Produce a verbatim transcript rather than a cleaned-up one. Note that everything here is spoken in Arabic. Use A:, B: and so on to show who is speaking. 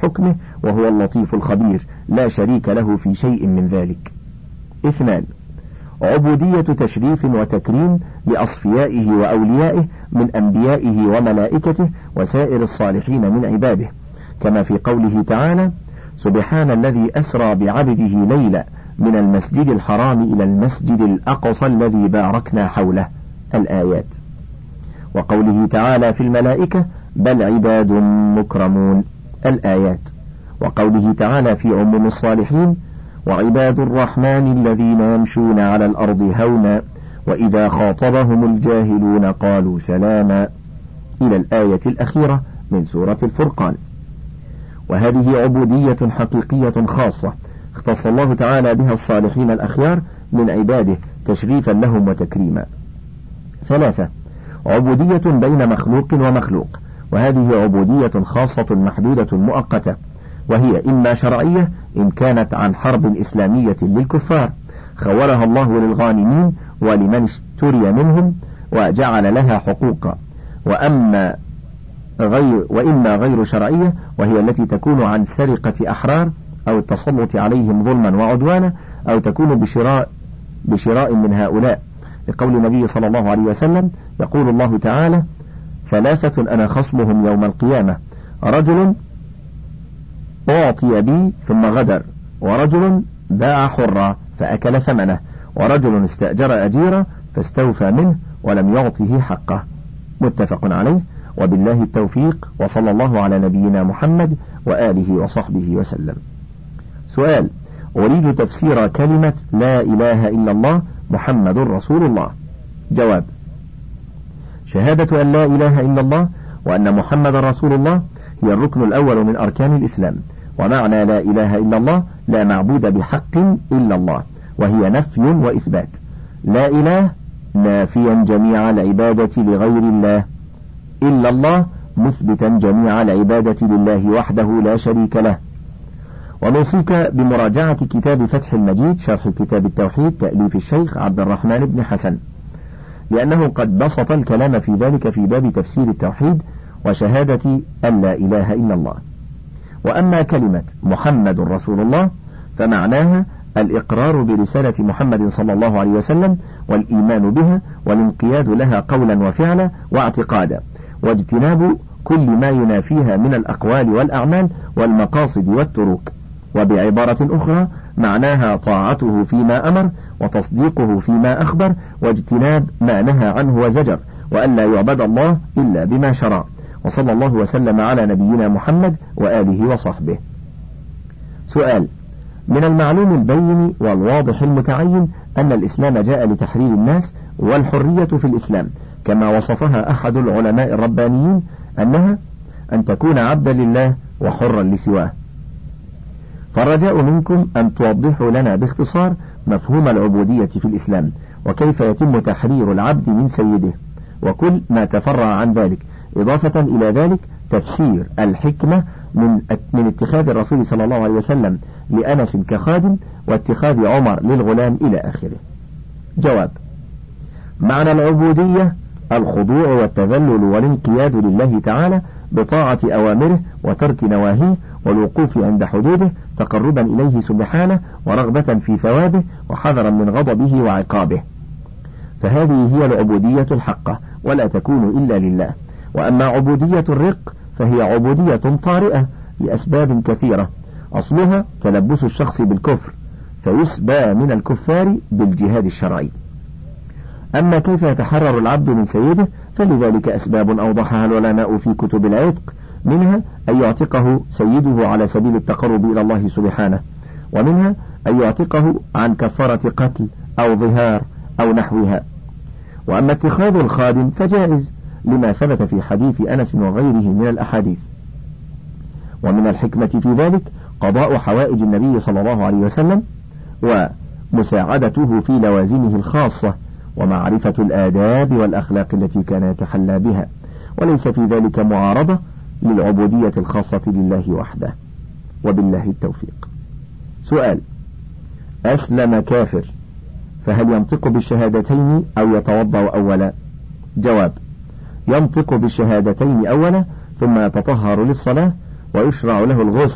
A: حكمه، وهو اللطيف الخبير لا شريك له في شيء من ذلك. اثنان، عبودية تشريف وتكريم لأصفيائه وأوليائه من أنبيائه وملائكته وسائر الصالحين من عباده، كما في قوله تعالى: سبحان الذي أسرى بعبده ليلا من المسجد الحرام إلى المسجد الأقصى الذي باركنا حوله، الآيات. وقوله تعالى في الملائكة: بل عباد مكرمون، الآيات. وقوله تعالى في عموم الصالحين: وعباد الرحمن الذين يمشون على الأرض هونا وإذا خاطبهم الجاهلون قالوا سلاما، إلى الآية الأخيرة من سورة الفرقان. وهذه عبودية حقيقية خاصة اختص الله تعالى بها الصالحين الأخيار من عباده تشريفا لهم وتكريما. ثلاثة، عبودية بين مخلوق ومخلوق، وهذه عبودية خاصة محدودة مؤقتة، وهي إما شرعية إن كانت عن حرب إسلامية للكفار خولها الله للغانمين ولمن اشتري منهم وجعل لها حقوقا، وأما غير وإما غير شرعية وهي التي تكون عن سرقة أحرار أو التسلط عليهم ظلما وعدوانا، أو تكون بشراء بشراء من هؤلاء، لقول النبي صلى الله عليه وسلم: يقول الله تعالى: ثلاثة أنا خصمهم يوم القيامة، رجل أعطي بي ثم غدر، ورجل باع حرا فأكل ثمنه، ورجل استأجر أجيرا فاستوفى منه ولم يعطه حقه. متفق عليه، وبالله التوفيق، وصلى الله على نبينا محمد وآله وصحبه وسلم. سؤال: أريد تفسير كلمة لا إله إلا الله محمد رسول الله. جواب: شهادة أن لا إله إلا الله وأن محمد رسول الله هي الركن الأول من أركان الإسلام، ومعنى لا إله إلا الله لا معبود بحق إلا الله، وهي نفي وإثبات. لا إله نافيا جميع العبادة لغير الله، إلا الله مثبتا جميع العبادة لله وحده لا شريك له. ونوصيك بمراجعة كتاب فتح المجيد شرح كتاب التوحيد تأليف الشيخ عبد الرحمن بن حسن، لأنه قد بسط الكلام في ذلك في باب تفسير التوحيد وشهادة أن لا إله إلا الله. وأما كلمة محمد رسول الله فمعناها الإقرار برسالة محمد صلى الله عليه وسلم والإيمان بها والانقياد لها قولا وفعلا واعتقادا، واجتناب كل ما ينافيها من الأقوال والأعمال والمقاصد والتروك. وبعبارة أخرى معناها طاعته فيما أمر وتصديقه فيما أخبر واجتناب ما نهى عنه وزجر، وأن لا يعبد الله إلا بما شرع. وصلى الله وسلم على نبينا محمد وآله وصحبه. سؤال: من المعلوم البين والواضح المتعين أن الإسلام جاء لتحرير الناس والحرية في الإسلام كما وصفها أحد العلماء الربانيين أنها أن تكون عبدا لله وحرا لسواه، فالرجاء منكم أن توضحوا لنا باختصار مفهوم العبودية في الإسلام، وكيف يتم تحرير العبد من سيده، وكل ما تفرع عن ذلك، إضافة إلى ذلك تفسير الحكمة من من اتخاذ الرسول صلى الله عليه وسلم لأنس كخادم، واتخاذ عمر للغلام، إلى آخره. جواب: معنى العبودية الخضوع والتذلل والانقياد لله تعالى بطاعة أوامره وترك نواهيه والوقوف عند حدوده تقربا إليه سبحانه ورغبة في ثوابه وحذرا من غضبه وعقابه، فهذه هي العبودية الحقة ولا تكون إلا لله. وأما عبودية الرق فهي عبودية طارئة لأسباب كثيرة، أصلها تلبس الشخص بالكفر فيسبى من الكفار بالجهاد الشرعي. أما كيف يتحرر العبد من سيده فلذلك أسباب أوضحها العلماء في كتب العتق، منها أن يعتقه سيده على سبيل التقرب إلى الله سبحانه، ومنها أن يعتقه عن كفارة قتل أو ظهار أو نحوها. وأما اتخاذ الخادم فجائز لما ثبت في حديث أنس وغيره من الأحاديث. ومن الحكمة في ذلك قضاء حوائج النبي صلى الله عليه وسلم ومساعدته في لوازمه الخاصة ومعرفة الآداب والأخلاق التي كان يتحلى بها، وليس في ذلك معارضة للعبودية الخاصة لله وحده. وبالله التوفيق. سؤال: أسلم كافر فهل ينطق بالشهادتين أو يتوضأ أولا؟ جواب: ينطق بالشهادتين أولا ثم يتطهر للصلاة ويشرع له الغسل